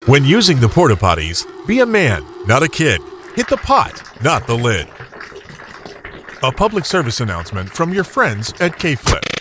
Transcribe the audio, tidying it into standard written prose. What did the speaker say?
When using the porta potties, be a man, not a kid. Hit the pot, not the lid. A public service announcement from your friends at K-Flip.